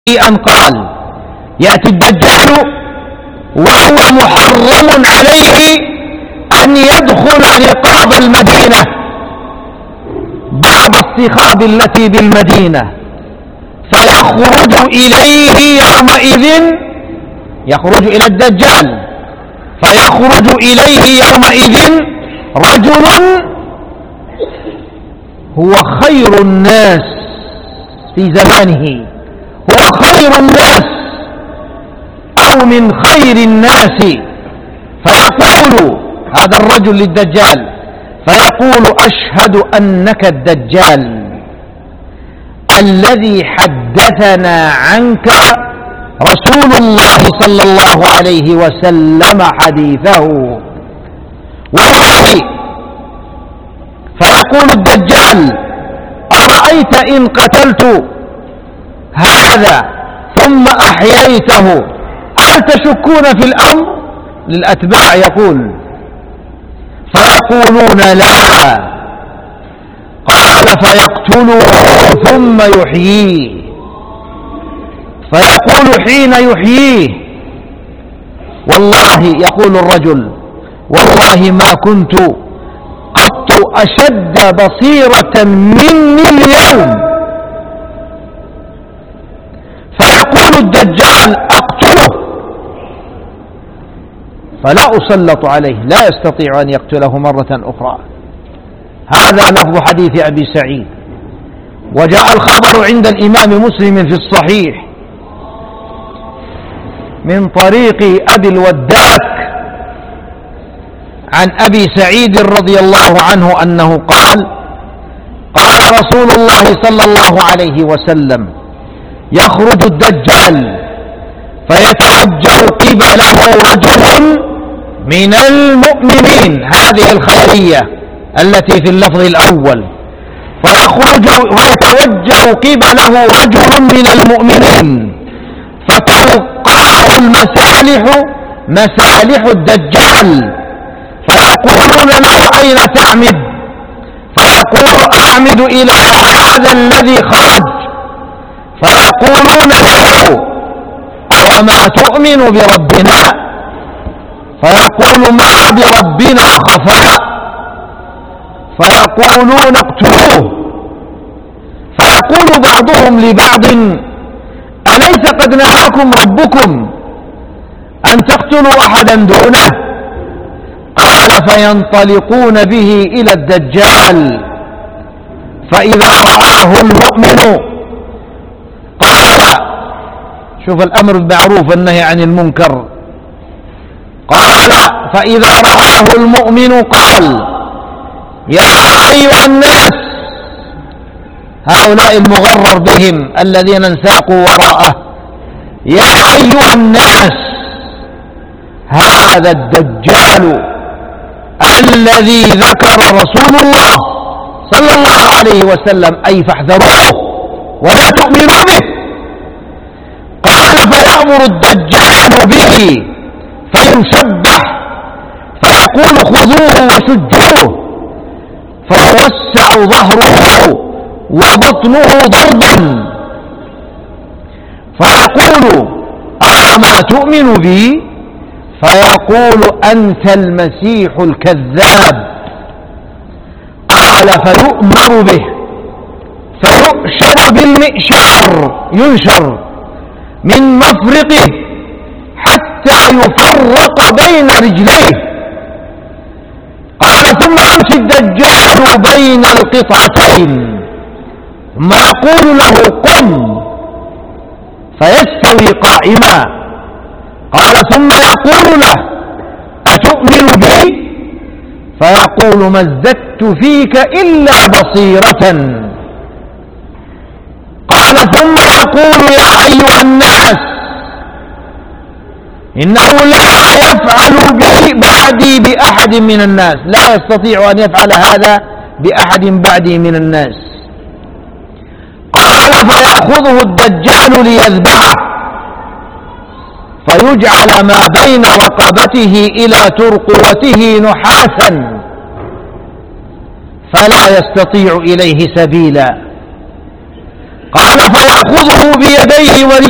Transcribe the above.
أن قال: يأتي الدجال وهو محرم عليه أن يدخل رقاب المدينة، بعض الصخاب التي بالمدينة، فيخرج إليه يومئذ، يخرج إلى الدجال فيخرج إليه يومئذ رجل هو خير الناس في زمانه، هو خير الناس أو من خير الناس، فيقول هذا الرجل للدجال، فيقول: أشهد أنك الدجال الذي حدثنا عنك رسول الله صلى الله عليه وسلم حديثه والله. فيقول الدجال: أرأيت إن قتلت هذا ثم أحييته هل تشكون في الأمر؟ للأتباع يقول، فيقولون: لا. قال: فيقتله ثم يحييه، فيقول حين يحييه: والله، يقول الرجل، والله ما كنت قط أشد بصيرة مني اليوم. فيقول الدجال: أقتله، فلا أسلط عليه، لا يستطيع أن يقتله مرة أخرى. هذا لفظ حديث أبي سعيد. وجاء الخبر عند الإمام مسلم في الصحيح من طريق أبي الوداك عن أبي سعيد رضي الله عنه أنه قال: قال رسول الله صلى الله عليه وسلم: يخرج الدجال فيتوجه قبله رجل من المؤمنين، هذه الخيرية التي في اللفظ الأول، ويتوجه قبله رجل من المؤمنين فتلقاه المسالح، مسالح الدجال، فيقولون له: أين تعمد؟ فيقول: أعمد إلى هذا الذي خرج. فيقولون له: أوما تؤمن بربنا؟ فيقول: ما بربنا خفاء. فيقولون: اقتلوه. فيقول بعضهم لبعض: أليس قد نهاكم ربكم أن تقتلوا أحدا دونه؟ قال: فينطلقون به إلى الدجال، فإذا رآه المؤمن قال: شوف الأمر بالمعروف والنهي عن المنكر، قال: فإذا رآه المؤمن قال: يا أيها الناس، هؤلاء المغرر بهم الذين انساقوا وراءه، يا أيها الناس، هذا الدجال الذي ذكر رسول الله صلى الله عليه وسلم، أي فاحذروه ولا تؤمنوا به. قال: فيأمر الدجال به فيسبح، فيقول: خذوه وشجوه، فيوسع ظهره وبطنه ضربا، فيقول: أما تؤمن بي؟ فيقول: أنت المسيح الكذاب. قال: فيؤمر به فيؤشر بالمئشار، ينشر من مفرقه حتى يفرق بين رجليه. قال: ثم يمشي الدجال بين القطعتين، ثم يقول له: قم، فيستوي قائما. قال: ثم يقول له: أتؤمن بي؟ فيقول: ما ازددت فيك إلا بصيرة. قال: ثم يقول: يا أيها الناس، إنه لا يفعل بعدي بأحد من الناس، لا يستطيع أن يفعل هذا بأحد بعدي من الناس. قال: فيأخذه الدجال ليذبحه، فيجعل ما بين رقبته إلى ترقوته نحاسا، فلا يستطيع إليه سبيلا. قال: فيأخذه بيديه